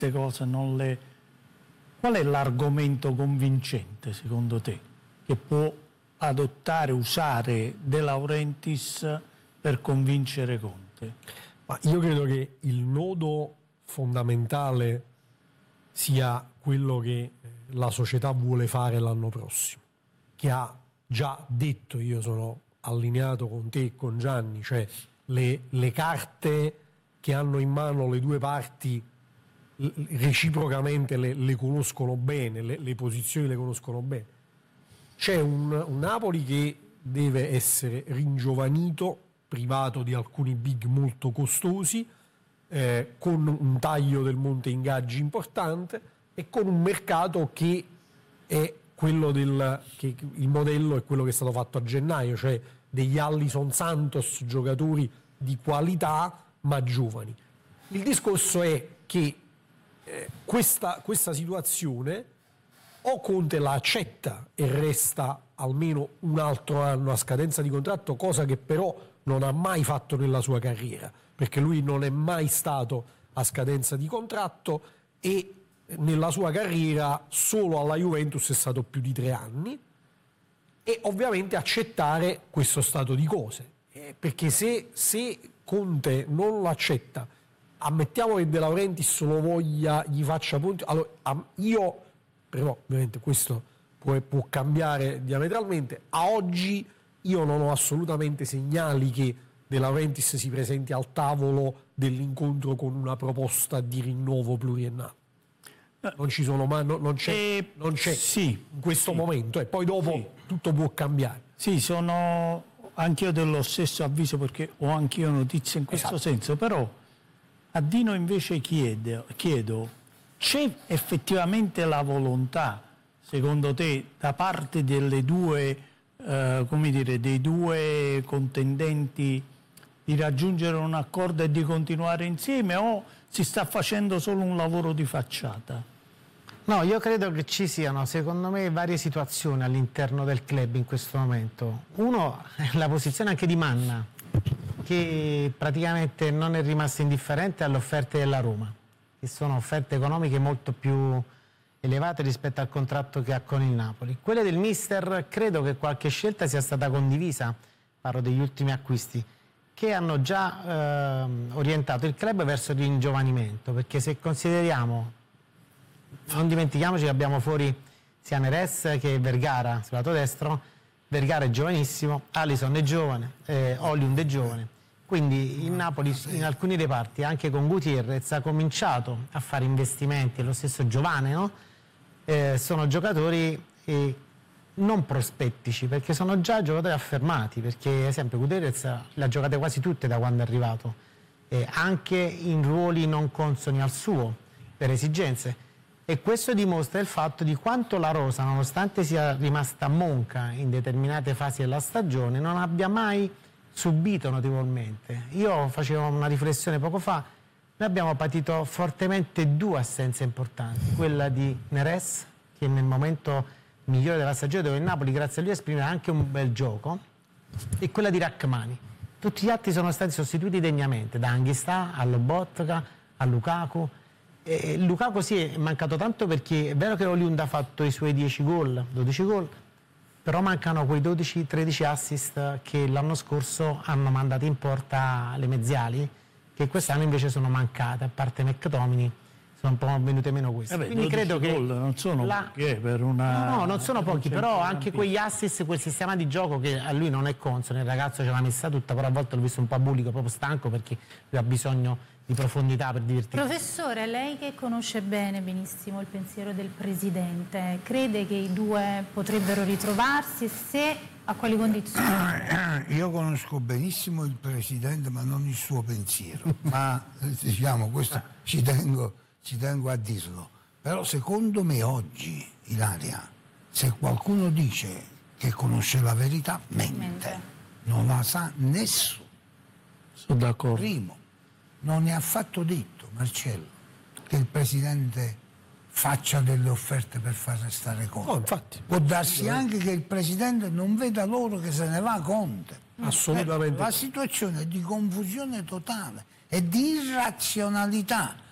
queste cose non le... Qual è l'argomento convincente, secondo te, che può adottare, usare De Laurentiis per convincere Conte? Ma io credo che il nodo fondamentale sia quello che la società vuole fare l'anno prossimo, che ha già detto, io sono allineato con te e con Gianni, cioè le carte che hanno in mano le due parti reciprocamente le conoscono bene, le posizioni le conoscono bene. C'è un Napoli che deve essere ringiovanito, privato di alcuni big molto costosi, con un taglio del monte ingaggi importante e con un mercato che è quello che il modello è quello che è stato fatto a gennaio, cioè degli Alisson Santos, giocatori di qualità ma giovani. Il discorso è che questa situazione o Conte la accetta e resta almeno un altro anno a scadenza di contratto, cosa che però non ha mai fatto nella sua carriera, perché lui non è mai stato a scadenza di contratto e nella sua carriera solo alla Juventus è stato più di 3 anni, e ovviamente accettare questo stato di cose, perché se Conte non lo accetta, ammettiamo che De Laurentiis lo voglia, gli faccia punti, allora però ovviamente questo può cambiare diametralmente. A oggi io non ho assolutamente segnali che De Laurentiis si presenti al tavolo dell'incontro con una proposta di rinnovo pluriennale. Non ci sono mai, non c'è sì, in questo sì, momento, e poi dopo sì, tutto può cambiare. Sì, sono anch'io dello stesso avviso, perché ho anch'io notizie in questo senso, però a Dino invece chiedo, c'è effettivamente la volontà, secondo te, da parte delle due, dei due contendenti di raggiungere un accordo e di continuare insieme, o si sta facendo solo un lavoro di facciata? No, io credo che ci siano, secondo me, varie situazioni all'interno del club in questo momento. Uno è la posizione anche di Manna, che praticamente non è rimasta indifferente alle offerte della Roma, che sono offerte economiche molto più elevate rispetto al contratto che ha con il Napoli. Quelle del mister, credo che qualche scelta sia stata condivisa, parlo degli ultimi acquisti, che hanno già orientato il club verso il ringiovanimento, perché se consideriamo, non dimentichiamoci che abbiamo fuori sia Neres che Vergara sul lato destro. Vergara è giovanissimo, Alisson è giovane, Oliund è giovane, quindi il Napoli in alcuni reparti, anche con Gutierrez, ha cominciato a fare investimenti, lo stesso Giovane, no? Sono giocatori non prospettici, perché sono già giocatori affermati, perché ad esempio Gutierrez le ha giocate quasi tutte da quando è arrivato, anche in ruoli non consoni al suo, per esigenze. E questo dimostra il fatto di quanto la rosa, nonostante sia rimasta monca in determinate fasi della stagione, non abbia mai subito notevolmente. Io facevo una riflessione poco fa, noi abbiamo patito fortemente 2 assenze importanti, quella di Neres, che nel momento migliore della stagione, dove il Napoli grazie a lui esprimeva anche un bel gioco, e quella di Rachmani. Tutti gli altri sono stati sostituiti degnamente, da Anghistà a Lobotka a Lukaku. Lukaku sì, è mancato tanto, perché è vero che Oliund ha fatto i suoi 10 gol, 12 gol, però mancano quei 12-13 assist che l'anno scorso hanno mandato in porta le meziali, che quest'anno invece sono mancate, a parte McTominay sono un po' venute meno queste. Quindi credo che non sono pochi, per una... No, non sono pochi, però anche quegli assist, quel sistema di gioco che a lui non è consono, il ragazzo ce l'ha messa tutta, però a volte l'ho visto un po' bulico, proprio stanco, perché lui ha bisogno di profondità per divertirsi. Professore, lei che conosce benissimo il pensiero del Presidente, crede che i due potrebbero ritrovarsi? Se, a quali condizioni? Io conosco benissimo il Presidente, ma non il suo pensiero, ma diciamo, questo ci tengo a dirlo. Però secondo me oggi, Ilaria, se qualcuno dice che conosce la verità, mente. Non la sa nessuno. Sono d'accordo. Primo, non è affatto detto, Marcello, che il Presidente faccia delle offerte per far restare Conte. No, infatti. Può darsi anche che il Presidente non veda loro che se ne va Conte. Assolutamente. La situazione è di confusione totale e di irrazionalità.